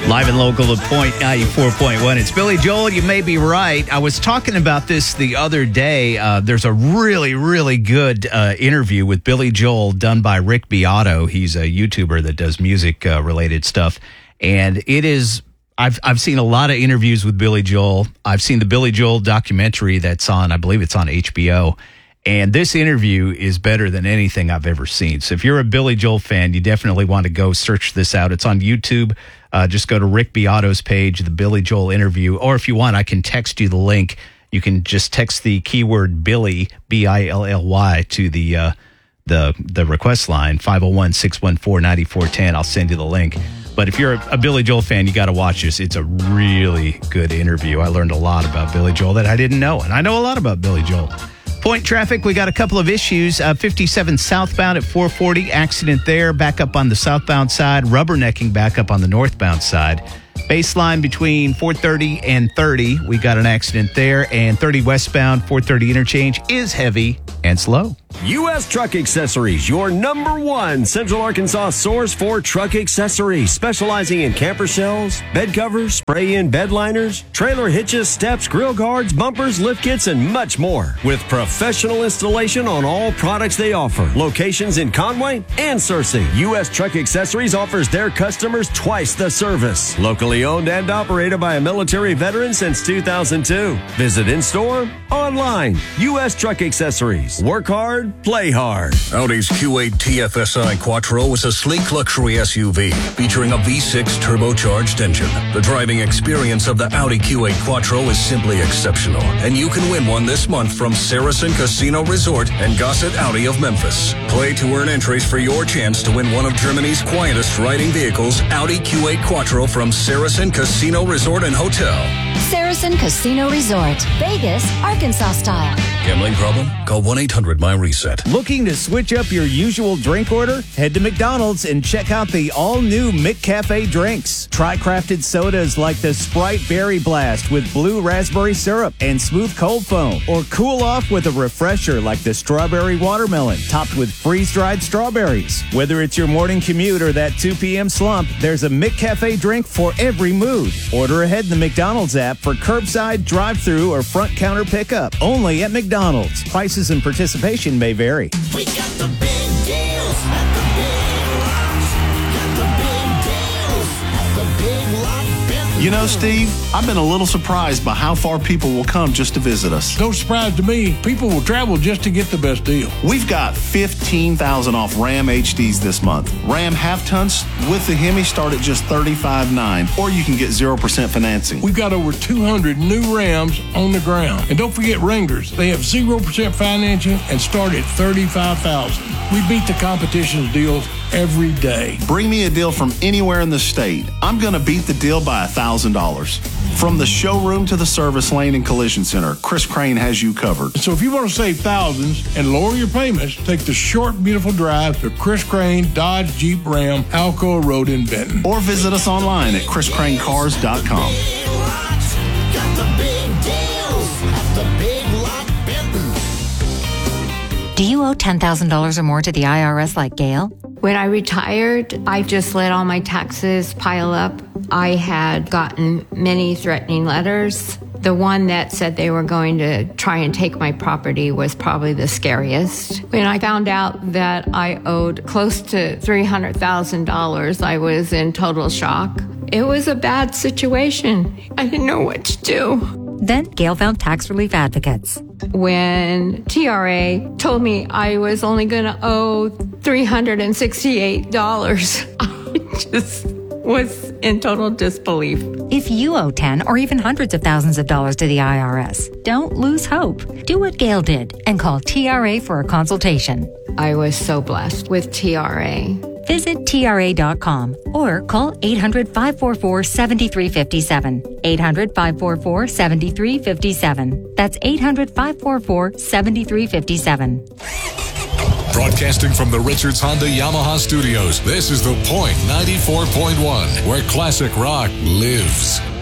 Live and local to Point 94.1. It's Billy Joel. You may be right. I was talking about this the other day. There's a really, really good interview with Billy Joel done by Rick Beato. He's a YouTuber that does music-related stuff. And it is, I've seen a lot of interviews with Billy Joel. I've seen the Billy Joel documentary that's on, I believe it's on HBO. And this interview is better than anything I've ever seen. So if you're a Billy Joel fan, you definitely want to go search this out. It's on YouTube. Just go to Rick Beato's page, the Billy Joel interview. Or if you want, I can text you the link. You can just text the keyword Billy, B-I-L-L-Y, to the request line, 501-614-9410. I'll send you the link. But if you're a Billy Joel fan, you got to watch this. It's a really good interview. I learned a lot about Billy Joel that I didn't know. And I know a lot about Billy Joel. Point traffic, we got a couple of issues. 57 southbound at 440, accident there. Back up on the southbound side. Rubbernecking back up on the northbound side. Baseline between 430 and 30, we got an accident there. And 30 westbound, 430 interchange is heavy and slow. U.S. Truck Accessories, your number one Central Arkansas source for truck accessories, specializing in camper shells, bed covers, spray-in bed liners, trailer hitches, steps, grill guards, bumpers, lift kits, and much more. With professional installation on all products they offer. Locations in Conway and Searcy. U.S. Truck Accessories offers their customers twice the service. Locally owned and operated by a military veteran since 2002. Visit in-store, online. U.S. Truck Accessories. Work hard, play hard. Audi's Q8 TFSI Quattro is a sleek luxury SUV featuring a V6 turbocharged engine. The driving experience of the Audi Q8 Quattro is simply exceptional, and you can win one this month from Saracen Casino Resort and Gossett Audi of Memphis. Play to earn entries for your chance to win one of Germany's quietest riding vehicles, Audi Q8 Quattro from Saracen Casino Resort and Hotel. Saracen Casino Resort, Vegas, Arkansas style. Gambling problem? Call 1-800-MY-RESET. Looking to switch up your usual drink order? Head to McDonald's and check out the all-new McCafe drinks. Try crafted sodas like the Sprite Berry Blast with blue raspberry syrup and smooth cold foam. Or cool off with a refresher like the Strawberry Watermelon, topped with freeze-dried strawberries. Whether it's your morning commute or that 2 p.m. slump, there's a McCafe drink for every mood. Order ahead in the McDonald's app for curbside, drive-thru, or front counter pickup. Only at McDonald's. Prices and participation may vary. We got the big deals at the Big Lots. Got the big deals at the Big Lot Benton. You know, Steve, I've been a little surprised by how far people will come just to visit us. No surprise to me. People will travel just to get the best deal. We've got $15,000 off Ram HDs this month. Ram half-tons with the Hemi start at just $35,900, or you can get 0% financing. We've got over 200 new Rams on the ground. And don't forget Wranglers. They have 0% financing and start at $35,000. We beat the competition's deals every day. Bring me a deal from anywhere in the state. I'm going to beat the deal by $1,000. From the showroom to the service lane and collision center, Chris Crane has you covered. So if you want to save thousands and lower your payments, take the short, beautiful drive to Chris Crane Dodge Jeep Ram, Alcoa Road in Benton. Or visit us online at chriscranecars.com. Big Lots. Got the big deals at the Big Lot Benton. Do you owe $10,000 or more to the IRS like Gail? When I retired, I just let all my taxes pile up. I had gotten many threatening letters. The one that said they were going to try and take my property was probably the scariest. When I found out that I owed close to $300,000, I was in total shock. It was a bad situation. I didn't know what to do. Then Gail found tax relief advocates. When TRA told me I was only going to owe $368, I just was in total disbelief. If you owe 10 or even hundreds of thousands of dollars to the IRS, don't lose hope. Do what Gail did and call TRA for a consultation. I was so blessed with TRA. Visit TRA.com or call 800-544-7357. 800-544-7357. That's 800-544-7357. Broadcasting from the Richards Honda Yamaha Studios, this is The Point 94.1, where classic rock lives.